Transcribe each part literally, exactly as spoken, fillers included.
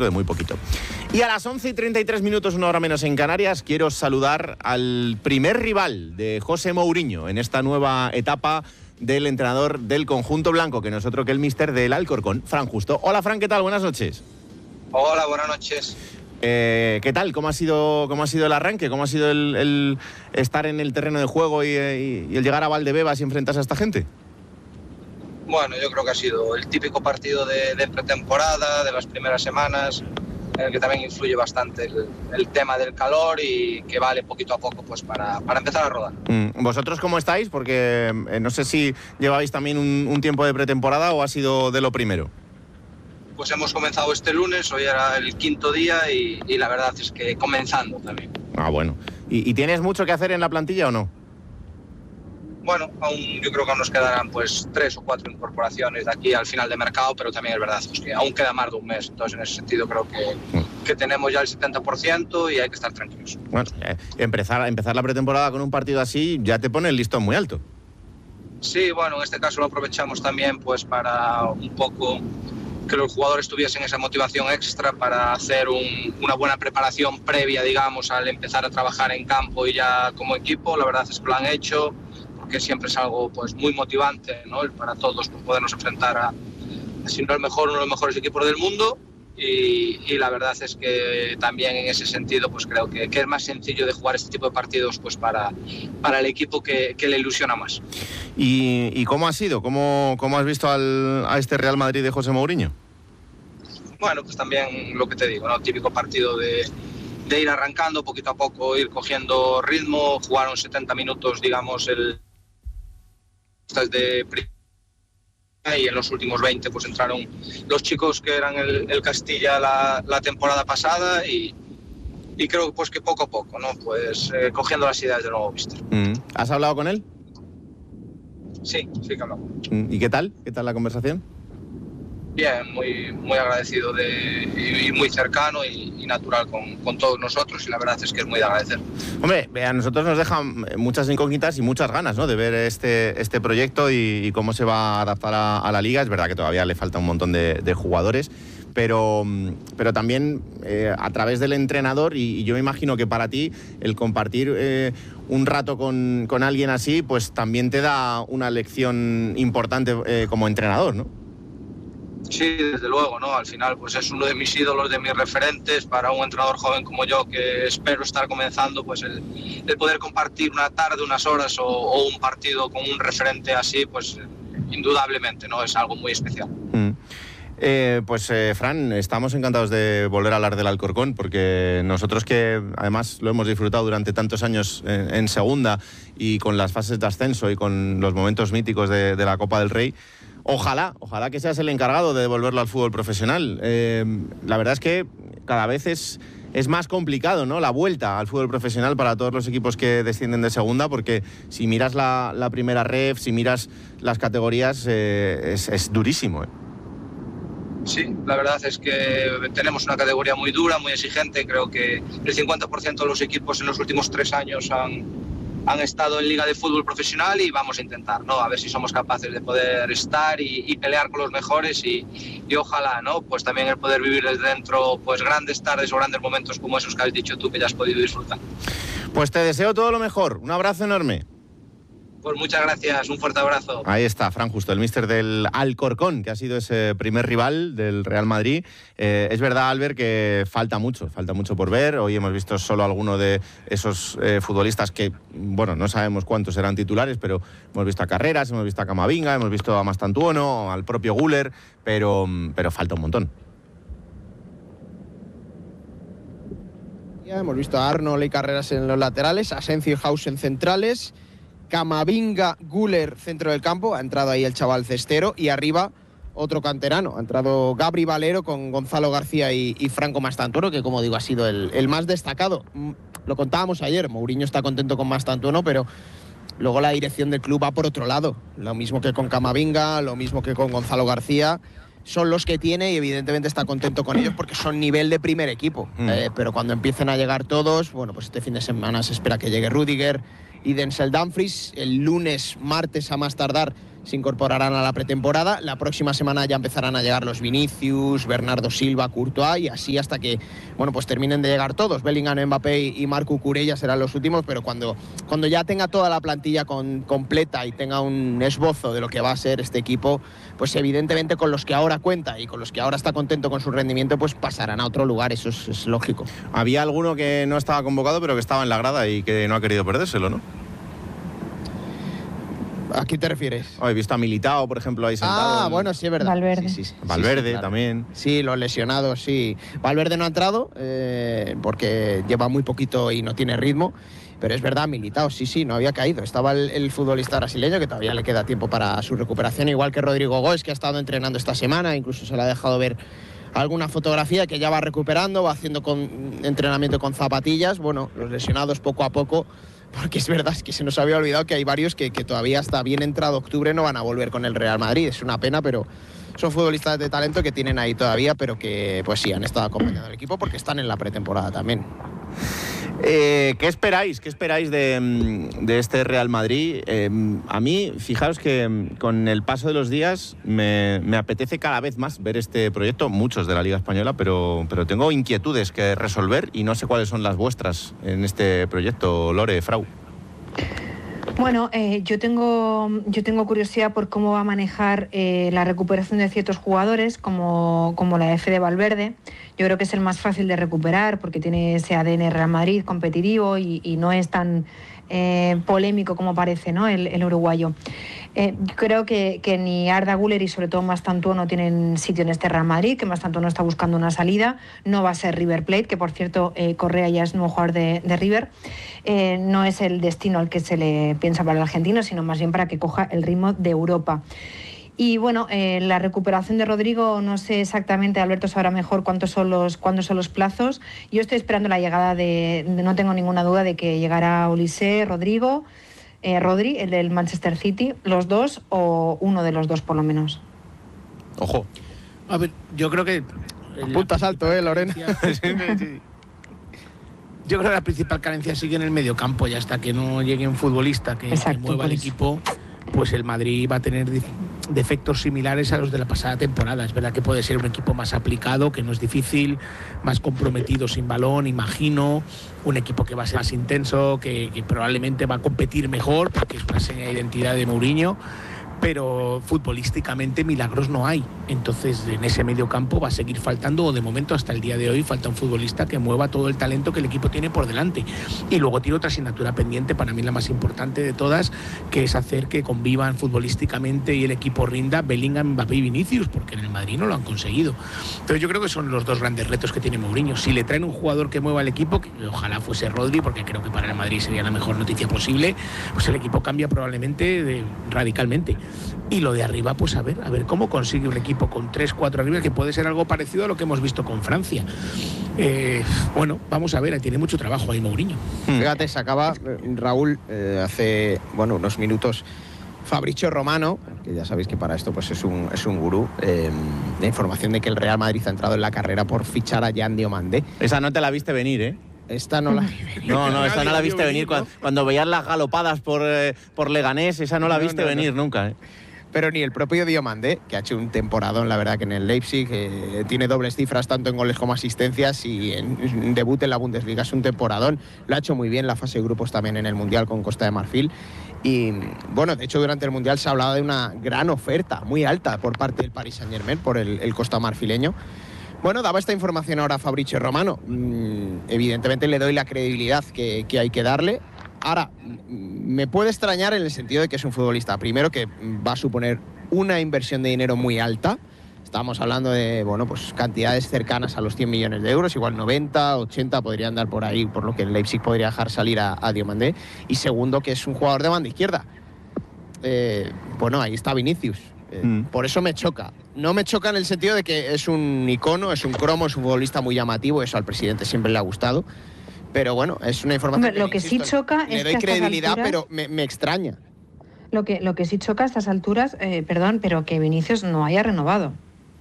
dentro de muy poquito. Y a las once y treinta y tres minutos, una hora menos en Canarias, quiero saludar al primer rival de José Mourinho en esta nueva etapa del entrenador del conjunto blanco, que no es otro que el míster del Alcorcón, Fran Justo. Hola, Fran, ¿qué tal? Buenas noches. Hola, buenas noches. Eh, ¿Qué tal? ¿Cómo ha sido, cómo ha sido el arranque? ¿Cómo ha sido el, el estar en el terreno de juego y, y, y el llegar a Valdebebas y enfrentarse a esta gente? Bueno, yo creo que ha sido el típico partido de, de pretemporada, de las primeras semanas, en el que también influye bastante el, el tema del calor y que vale poquito a poco pues para, para empezar a rodar. Mm. ¿Vosotros cómo estáis? Porque eh, no sé si lleváis también un, un tiempo de pretemporada o ha sido de lo primero. Pues hemos comenzado este lunes, hoy era el quinto día y, y la verdad es que comenzando también. Ah, bueno. ¿Y, ¿Y tienes mucho que hacer en la plantilla o no? Bueno, aún yo creo que aún nos quedarán pues tres o cuatro incorporaciones de aquí al final de mercado, pero también es verdad pues, que aún queda más de un mes. Entonces, en ese sentido, creo que, que tenemos ya el setenta por ciento y hay que estar tranquilos. Bueno, eh, empezar, empezar la pretemporada con un partido así ya te pone el listón muy alto. Sí, bueno, en este caso lo aprovechamos también pues para un poco que los jugadores tuviesen esa motivación extra para hacer un, una buena preparación previa, digamos, al empezar a trabajar en campo y ya como equipo. La verdad es que lo han hecho, porque siempre es algo pues muy motivante, ¿no? Para todos pues, podernos enfrentar a, si no el mejor, uno de los mejores equipos del mundo. Y, y la verdad es que también en ese sentido pues creo que, que es más sencillo de jugar este tipo de partidos pues para, para el equipo que, que le ilusiona más. ¿Y, y cómo ha sido? ¿Cómo, cómo has visto al, a este Real Madrid de José Mourinho? Bueno, pues también lo que te digo, ¿no? Típico partido de, de ir arrancando poquito a poco, ir cogiendo ritmo. Jugaron setenta minutos, digamos, el de y en los últimos veinte pues entraron los chicos que eran el, el Castilla la, la temporada pasada y, y creo pues que poco a poco, ¿no? Pues eh, cogiendo las ideas del nuevo míster. Mm. ¿Has hablado con él? Sí, sí que hablamos. ¿Y qué tal? ¿Qué tal la conversación? Bien, muy, muy agradecido de, y, y muy cercano y, y natural con, con todos nosotros y la verdad es que es muy de agradecer. Hombre, a nosotros nos dejan muchas incógnitas y muchas ganas, ¿no?, de ver este, este proyecto y, y cómo se va a adaptar a, a la liga. Es verdad que todavía le falta un montón de, de jugadores, pero, pero también eh, a través del entrenador y, y yo me imagino que para ti el compartir eh, un rato con, con alguien así pues también te da una lección importante eh, como entrenador, ¿no? Sí, desde luego, ¿no? Al final pues es uno de mis ídolos, de mis referentes para un entrenador joven como yo que espero estar comenzando, pues el, el poder compartir una tarde, unas horas o, o un partido con un referente así, pues indudablemente, ¿no? Es algo muy especial. Mm. Eh, pues eh, Fran, estamos encantados de volver a hablar del Alcorcón porque nosotros que además lo hemos disfrutado durante tantos años en, en segunda y con las fases de ascenso y con los momentos míticos de, de la Copa del Rey, Ojalá, ojalá que seas el encargado de devolverlo al fútbol profesional. Eh, la verdad es que cada vez es, es más complicado, ¿no?, la vuelta al fútbol profesional para todos los equipos que descienden de segunda, porque si miras la, la primera ref, si miras las categorías, eh, es, es durísimo, ¿eh? Sí, la verdad es que tenemos una categoría muy dura, muy exigente. Creo que el cincuenta por ciento de los equipos en los últimos tres años han... han estado en liga de fútbol profesional y vamos a intentar, ¿no? A ver si somos capaces de poder estar y, y pelear con los mejores y, y ojalá, ¿no? Pues también el poder vivir desde dentro pues grandes tardes o grandes momentos como esos que has dicho tú que ya has podido disfrutar. Pues te deseo todo lo mejor, un abrazo enorme. Pues muchas gracias, un fuerte abrazo. Ahí está, Fran Justo, el míster del Alcorcón, que ha sido ese primer rival del Real Madrid. Eh, es verdad, Albert, que falta mucho, falta mucho por ver. Hoy hemos visto solo alguno de esos eh, futbolistas que, bueno, no sabemos cuántos serán titulares, pero hemos visto a Carreras, hemos visto a Camavinga, hemos visto a Mastantuono, al propio Güler, pero, pero falta un montón. Ya hemos visto a Arnold y Carreras en los laterales, Asencio y Hausen centrales, Camavinga, Güler, centro del campo, ha entrado ahí el chaval cestero, y arriba otro canterano, ha entrado Gabri Valero con Gonzalo García y, y Franco Mastantuono, que como digo ha sido el, el más destacado. Lo contábamos ayer, Mourinho está contento con Mastantuono, pero luego la dirección del club va por otro lado, lo mismo que con Camavinga, lo mismo que con Gonzalo García. Son los que tiene y evidentemente está contento con ellos porque son nivel de primer equipo, mm. eh, pero cuando empiecen a llegar todos, bueno, pues este fin de semana se espera que llegue Rüdiger y Denzel Dumfries. El lunes, martes a más tardar se incorporarán a la pretemporada. La próxima semana ya empezarán a llegar los Vinicius, Bernardo Silva, Courtois, y así hasta que, bueno, pues terminen de llegar todos. Bellingham, Mbappé y Marc Cucurella serán los últimos, pero cuando, cuando ya tenga toda la plantilla con, completa y tenga un esbozo de lo que va a ser este equipo, pues evidentemente con los que ahora cuenta y con los que ahora está contento con su rendimiento, pues pasarán a otro lugar, eso es, es lógico. Había alguno que no estaba convocado, pero que estaba en la grada y que no ha querido perdérselo, ¿no? ¿A qué te refieres? Oh, he visto a Militao, por ejemplo, ahí sentado. Ah, en... bueno, sí, es verdad. Valverde. Sí, sí, sí. Valverde sí, sí, claro. también. Sí, los lesionados, sí. Valverde no ha entrado eh, porque lleva muy poquito y no tiene ritmo. Pero es verdad, Militao, sí, sí, no había caído. Estaba el, el futbolista brasileño, que todavía le queda tiempo para su recuperación, igual que Rodrigo Góes, que ha estado entrenando esta semana, incluso se le ha dejado ver alguna fotografía, que ya va recuperando, va haciendo con, entrenamiento con zapatillas. Bueno, los lesionados poco a poco, porque es verdad es que se nos había olvidado que hay varios que, que todavía hasta bien entrado octubre no van a volver con el Real Madrid. Es una pena, pero son futbolistas de talento que tienen ahí todavía, pero que pues sí, han estado acompañando al equipo porque están en la pretemporada también. Eh, ¿Qué esperáis? ¿Qué esperáis de, de este Real Madrid? Eh, a mí, fijaos que con el paso de los días me, me apetece cada vez más ver este proyecto, muchos de la Liga Española, pero, pero tengo inquietudes que resolver y no sé cuáles son las vuestras en este proyecto, Lore, Frau. Bueno, eh, yo tengo yo tengo curiosidad por cómo va a manejar eh, la recuperación de ciertos jugadores, como, como la F de Valverde. Yo creo que es el más fácil de recuperar porque tiene ese A D N Real Madrid competitivo y, y no es tan eh, polémico como parece, ¿no? el, el uruguayo. Eh, creo que, que ni Arda Güler y sobre todo Mastantuono no tienen sitio en este Real Madrid, que Mastantuono está buscando una salida. No va a ser River Plate, que por cierto eh, Correa ya es nuevo jugador de, de River. Eh, no es el destino al que se le piensa para el argentino, sino más bien para que coja el ritmo de Europa. Y bueno, eh, la recuperación de Rodrigo, no sé exactamente, Alberto sabrá mejor cuántos son los, cuántos son los plazos. Yo estoy esperando la llegada de, de no tengo ninguna duda de que llegará Olise, Rodrigo, eh, Rodri, el del Manchester City, los dos o uno de los dos por lo menos. Ojo. A ver, yo creo que... Apuntas alto, ¿eh, Lorena? Yo creo que la principal carencia sigue en el mediocampo, y hasta que no llegue un futbolista que, Exacto, que mueva el pues. equipo, pues el Madrid va a tener defectos similares a los de la pasada temporada. Es verdad que puede ser un equipo más aplicado, que no es difícil, más comprometido sin balón, imagino, un equipo que va a ser más intenso, que, que probablemente va a competir mejor, porque es una seña de identidad de Mourinho, pero futbolísticamente milagros no hay. Entonces en ese medio campo va a seguir faltando, o de momento hasta el día de hoy falta un futbolista que mueva todo el talento que el equipo tiene por delante. Y luego tiene otra asignatura pendiente, para mí la más importante de todas, que es hacer que convivan futbolísticamente y el equipo rinda Bellingham, Mbappé y Vinicius, porque en el Madrid no lo han conseguido. Entonces yo creo que son los dos grandes retos que tiene Mourinho. Si le traen un jugador que mueva el equipo, que ojalá fuese Rodri, porque creo que para el Madrid sería la mejor noticia posible, pues el equipo cambia probablemente de, radicalmente. Y lo de arriba, pues a ver, a ver cómo consigue un equipo con tres cuatro arriba, que puede ser algo parecido a lo que hemos visto con Francia. Eh, bueno, vamos a ver, tiene mucho trabajo ahí Mourinho. Fíjate, se acaba, Raúl, eh, hace bueno, unos minutos, Fabrizio Romano, que ya sabéis que para esto pues es un, es un gurú, eh, de información de que el Real Madrid ha entrado en la carrera por fichar a Jan Diomandé. Esa no te la viste venir, ¿eh? Esta no la vi venir. No, no, esta no la viste venir. Cuando, cuando veías las galopadas por, eh, por Leganés, esa no la No, viste no, venir no. nunca, ¿eh? Pero ni el propio Diomandé, que ha hecho un temporadón, la verdad, que en el Leipzig eh, tiene dobles cifras tanto en goles como asistencias, y en, en debut en la Bundesliga es un temporadón. Lo ha hecho muy bien la fase de grupos también en el Mundial con Costa de Marfil. Y bueno, de hecho durante el Mundial se ha hablado de una gran oferta, muy alta, por parte del Paris Saint-Germain por el, el Costa Marfileño. Bueno, daba esta información ahora Fabrizio Romano. Mm, evidentemente le doy la credibilidad que, que hay que darle. Ahora, me puede extrañar en el sentido de que es un futbolista, primero, que va a suponer una inversión de dinero muy alta. Estamos hablando de, bueno, pues cantidades cercanas a los cien millones de euros, igual noventa, ochenta podrían dar por ahí, por lo que el Leipzig podría dejar salir a, a Diomandé. Y segundo, que es un jugador de banda izquierda. Eh, bueno, ahí está Vinicius. Eh, mm. Por eso me choca. No me choca en el sentido de que es un icono, es un cromo, es un futbolista muy llamativo, eso al presidente siempre le ha gustado. Pero bueno, es una información. Hombre, lo que, que sí choca le es doy que a credibilidad, alturas, pero me, me extraña. Lo que, lo que sí choca a estas alturas, eh, perdón, pero que Vinicius no haya renovado.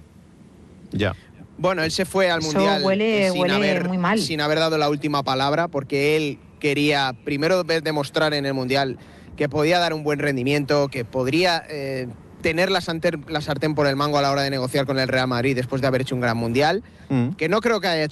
Ya. Bueno, él se fue al Eso Mundial huele, sin, huele haber, muy mal. sin haber dado la última palabra, porque él quería primero demostrar en el Mundial que podía dar un buen rendimiento, que podría eh, tener la sartén, la sartén por el mango a la hora de negociar con el Real Madrid después de haber hecho un gran mundial, mm. que no creo que haya hecho